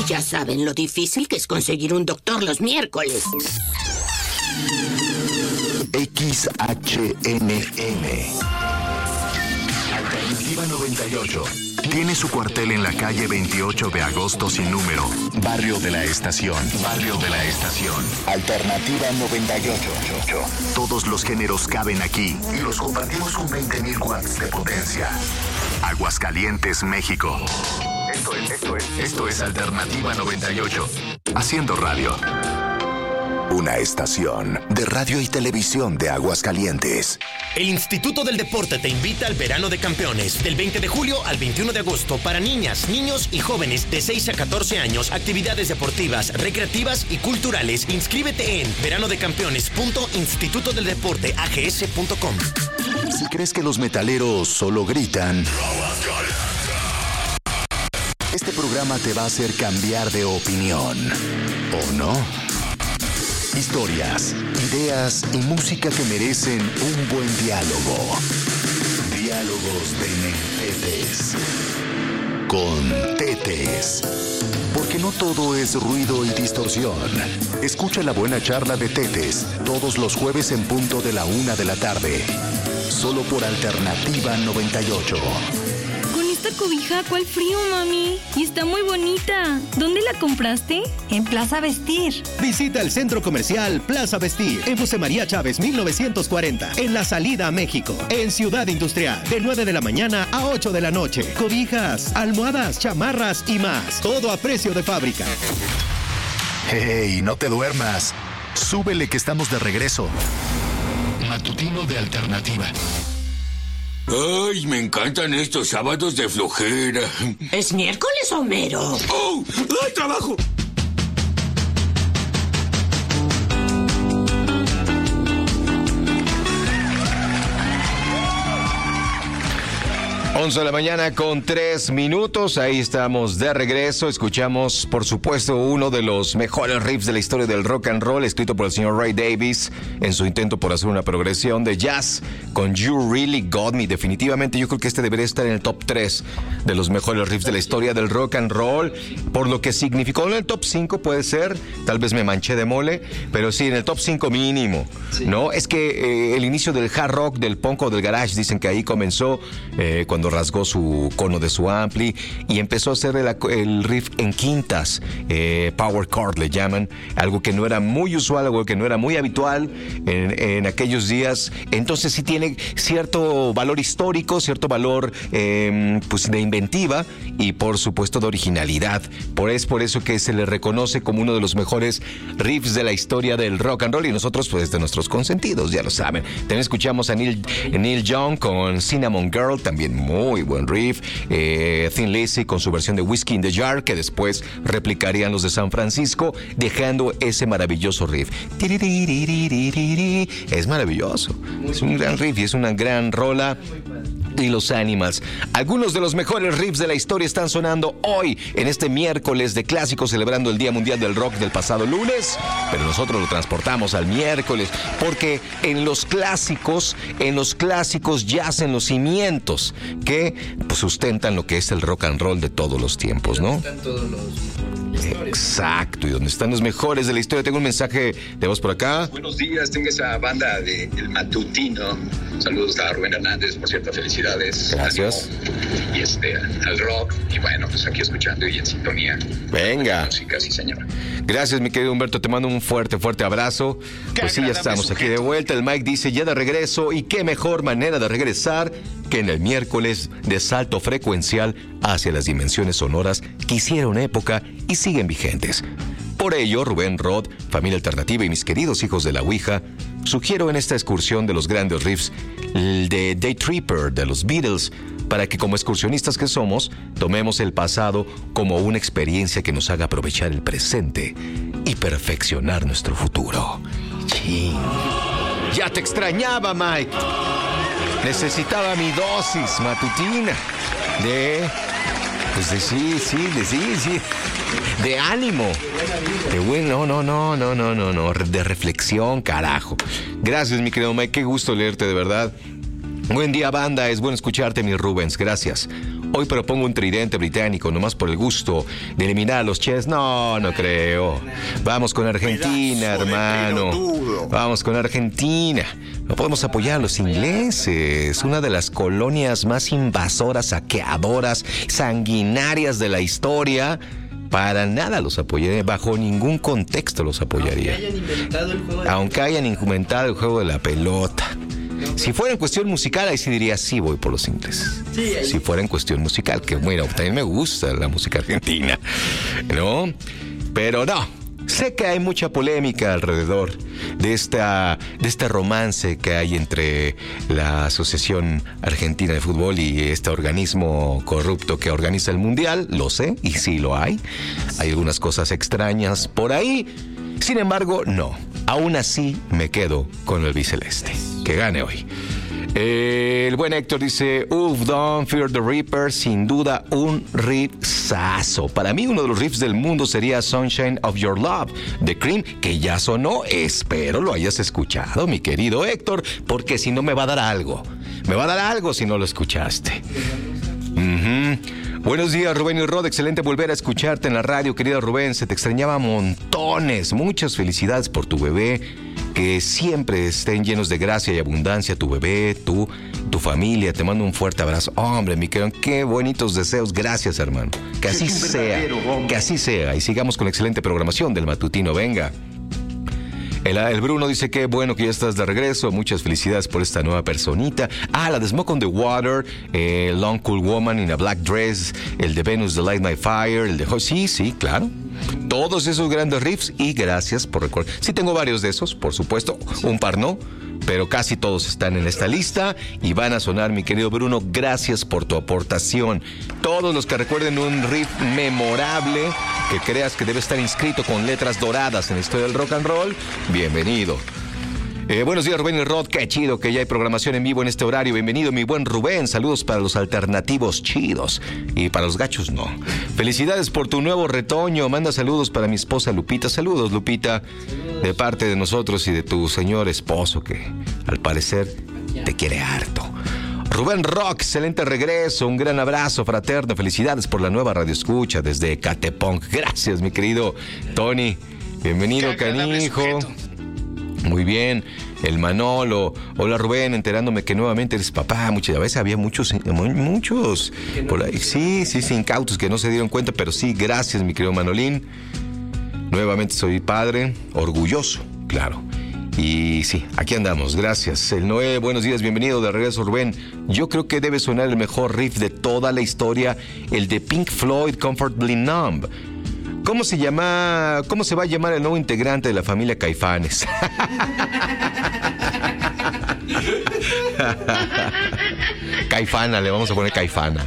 Ya saben lo difícil que es conseguir un doctor los miércoles. XHNN Alternativa 98 tiene su cuartel en la calle 28 de agosto sin número, Barrio de la Estación. Barrio de la Estación. Alternativa 98. Todos los géneros caben aquí y los compartimos con 20.000 watts de potencia. Aguascalientes, México. Esto es Alternativa 98. Haciendo radio. Una estación de radio y televisión de Aguascalientes. El Instituto del Deporte te invita al Verano de Campeones, del 20 de julio al 21 de agosto, para niñas, niños y jóvenes de 6 a 14 años, actividades deportivas, recreativas y culturales. Inscríbete en veranodeCampeones.institutodeldeporteags.com. Si crees que los metaleros solo gritan, este programa te va a hacer cambiar de opinión, ¿o no? Historias, ideas y música que merecen un buen diálogo. Diálogos de Tetes. Con Tetes. Porque no todo es ruido y distorsión. Escucha la buena charla de Tetes todos los jueves en punto de la 1 de la tarde. Solo por Alternativa 98. Esta cobija, ¿cuál frío, mami? Y está muy bonita. ¿Dónde la compraste? En Plaza Vestir. Visita el Centro Comercial Plaza Vestir en José María Chávez 1940, en la salida a México, en Ciudad Industrial, de 9 de la mañana a 8 de la noche. Cobijas, almohadas, chamarras y más. Todo a precio de fábrica. ¡Hey, no te duermas! Súbele que estamos de regreso. Matutino de Alternativa. Ay, me encantan estos sábados de flojera. ¿Es miércoles, Homero? ¡Oh! ¡Ay, trabajo! 11 de la mañana con 3 minutos. Ahí estamos de regreso. Escuchamos, por supuesto, uno de los mejores riffs de la historia del rock and roll, escrito por el señor Ray Davies en su intento por hacer una progresión de jazz con You Really Got Me. Definitivamente yo creo que este debería estar en el top 3 de los mejores riffs de la historia del rock and roll, por lo que significó. En el top 5 puede ser, tal vez me manché de mole, pero sí, en el top 5 mínimo, sí. ¿No? Es que el inicio del hard rock, del punk o del garage, dicen que ahí comenzó cuando rasgó su cono de su ampli y empezó a hacer el riff en quintas, power chord le llaman, algo que no era muy usual, algo que no era muy habitual en aquellos días. Entonces sí tiene cierto valor histórico, cierto valor pues de inventiva y por supuesto de originalidad. Es por eso que se le reconoce como uno de los mejores riffs de la historia del rock and roll, y nosotros pues de nuestros consentidos, ya lo saben. También escuchamos a Neil Young con Cinnamon Girl, también muy buen riff. Thin Lizzy con su versión de Whiskey in the Jar, que después replicarían los de San Francisco, dejando ese maravilloso riff. Es maravilloso, es un gran riff y es una gran rola. Y los Animals. Algunos de los mejores riffs de la historia están sonando hoy, en este miércoles de clásicos, celebrando el Día Mundial del Rock del pasado lunes, pero nosotros lo transportamos al miércoles, porque en los clásicos yacen los cimientos que pues, sustentan lo que es el rock and roll de todos los tiempos, ¿no? Están todos los... Exacto, y donde están los mejores de la historia. Tengo un mensaje de voz por acá. Buenos días, tengo esa banda de El Matutino. Saludos a Rubén Hernández, por cierto, felicidades. Gracias. Y al rock, y bueno, pues aquí escuchando y en sintonía. Venga. Música, sí, señor. Gracias, mi querido Humberto, te mando un fuerte abrazo. Pues sí, ya estamos aquí de vuelta. El Mike dice, ya de regreso, y qué mejor manera de regresar que en el miércoles de salto frecuencial hacia las dimensiones sonoras que hicieron época y siguen vigentes. Por ello, Rubén Rod, Familia Alternativa y mis queridos hijos de la Ouija, sugiero en esta excursión de los grandes riffs el de Day Tripper de los Beatles, para que como excursionistas que somos, tomemos el pasado como una experiencia que nos haga aprovechar el presente y perfeccionar nuestro futuro. Sí. Ya te extrañaba, Mike. Necesitaba mi dosis matutina de ánimo, de reflexión, carajo. Gracias, mi querido Mike, qué gusto leerte, de verdad. Buen día, banda, es bueno escucharte, mi Rubens, gracias. Hoy propongo un tridente británico, nomás por el gusto de eliminar a los Chess. No creo. Vamos con Argentina, hermano. Vamos con Argentina. No podemos apoyar a los ingleses, una de las colonias más invasoras, saqueadoras, sanguinarias de la historia. Para nada los apoyaría, bajo ningún contexto los apoyaría. Aunque hayan inventado el juego de la pelota. Si fuera en cuestión musical, ahí sí diría sí voy por los ingleses. Si fuera en cuestión musical, que bueno, también me gusta la música argentina, ¿no? Pero no. Sé que hay mucha polémica alrededor de este romance que hay entre la Asociación Argentina de Fútbol y este organismo corrupto que organiza el Mundial. Lo sé, y sí lo hay. Hay algunas cosas extrañas por ahí. Sin embargo, no. Aún así me quedo con el biceleste. Que gane hoy. El buen Héctor dice, Don't Fear the Reaper, sin duda un riffzazo. Para mí uno de los riffs del mundo sería Sunshine of Your Love, de Cream, que ya sonó. Espero lo hayas escuchado, mi querido Héctor, porque si no me va a dar algo. Me va a dar algo si no lo escuchaste. Buenos días, Rubén y Rod. Excelente volver a escucharte en la radio, querido Rubén. Se te extrañaba montones. Muchas felicidades por tu bebé. Que siempre estén llenos de gracia y abundancia tu bebé, tu familia. Te mando un fuerte abrazo. Hombre, mi querido, qué bonitos deseos. Gracias, hermano. Que así sea. Que así sea. Y sigamos con la excelente programación del matutino. Venga. El Bruno dice que bueno que ya estás de regreso. Muchas felicidades por esta nueva personita. La de Smoke on the Water, Long Cool Woman in a Black Dress, el de Venus, The Light My Fire, el de... Sí, claro. Todos esos grandes riffs y gracias por recordar. Sí tengo varios de esos, por supuesto. Un par no, pero casi todos están en esta lista y van a sonar, mi querido Bruno. Gracias por tu aportación. Todos los que recuerden un riff memorable que creas que debe estar inscrito con letras doradas en la historia del rock and roll, bienvenido. Buenos días, Rubén y Rod. Qué chido que ya hay programación en vivo en este horario. Bienvenido, mi buen Rubén. Saludos para los alternativos chidos. Y para los gachos, no. Felicidades por tu nuevo retoño. Manda saludos para mi esposa Lupita. Saludos, Lupita. De parte de nosotros y de tu señor esposo, que al parecer te quiere harto. Rubén Rock, excelente regreso. Un gran abrazo fraterno. Felicidades por la nueva radioescucha desde Ecatepec. Gracias, mi querido Tony. Bienvenido, canijo. Muy bien, el Manolo. Hola, Rubén, enterándome que nuevamente eres papá. Muchas veces había muchos por ahí. Sí, incautos que no se dieron cuenta, pero sí, gracias, mi querido Manolín. Nuevamente soy padre, orgulloso, claro. Y sí, aquí andamos, gracias. El Noé, buenos días, bienvenido de regreso, Rubén. Yo creo que debe sonar el mejor riff de toda la historia, el de Pink Floyd, Comfortably Numb. ¿Cómo se va a llamar el nuevo integrante de la familia Caifanes? Caifana, le vamos a poner Caifana.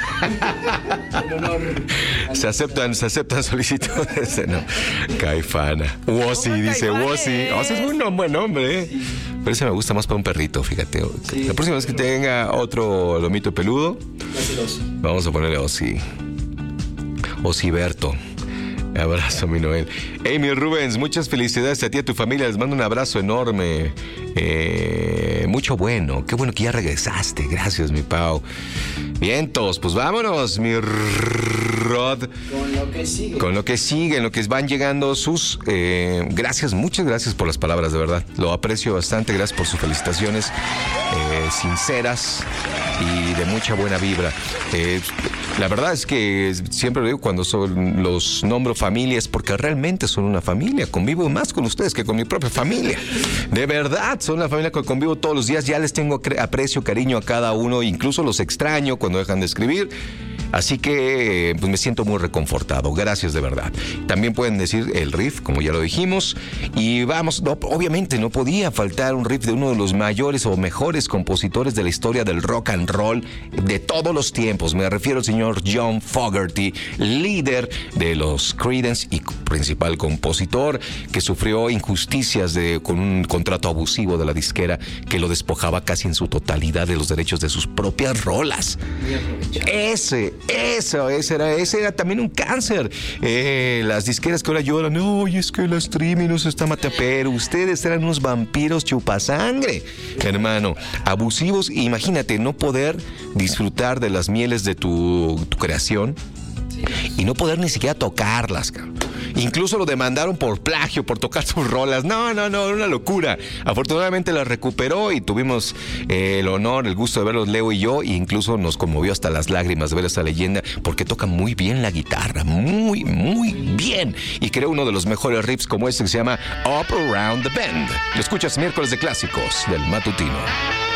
Se aceptan solicitudes. No, Caifana. Wosi, dice Wosi. Wosi es un buen nombre, Pero ese me gusta más para un perrito, fíjate. Sí. La próxima vez que tenga otro lomito peludo, vamos a ponerle Osi. Osiberto. Abrazo, mi Noel. Amy Rubens, muchas felicidades a ti y a tu familia. Les mando un abrazo enorme. Mucho bueno. Qué bueno que ya regresaste. Gracias, mi Pau. Vientos, pues vámonos, mi Rod. Con lo que sigue. En lo que van llegando sus... gracias, muchas gracias por las palabras, de verdad. Lo aprecio bastante. Gracias por sus felicitaciones sinceras y de mucha buena vibra. La verdad es que siempre lo digo cuando los nombro familias, porque realmente son una familia. Convivo más con ustedes que con mi propia familia. De verdad, son una familia que convivo todos los días. Ya les tengo aprecio, cariño a cada uno. Incluso los extraño cuando dejan de escribir. Así que pues me siento muy reconfortado. Gracias, de verdad. También pueden decir el riff, como ya lo dijimos. Y vamos, obviamente no podía faltar un riff de uno de los mayores o mejores compositores de la historia del rock and roll de todos los tiempos. Me refiero al señor John Fogerty, líder de los Creedence y principal compositor, que sufrió injusticias con un contrato abusivo de la disquera que lo despojaba casi en su totalidad de los derechos de sus propias rolas. Ese era también un cáncer. Las disqueras que ahora lloran, no, y es que el streaming nos está matando, pero ustedes eran unos vampiros chupasangre, hermano, abusivos. Imagínate no poder disfrutar de las mieles de tu creación y no poder ni siquiera tocarlas, cabrón. Incluso lo demandaron por plagio, por tocar sus rolas. No, una locura. Afortunadamente las recuperó y tuvimos el honor, el gusto de verlos, Leo y yo, e incluso nos conmovió hasta las lágrimas de ver esa leyenda, porque toca muy bien la guitarra, muy, muy bien. Y creó uno de los mejores riffs como este que se llama Up Around the Bend. Lo escuchas miércoles de clásicos del matutino.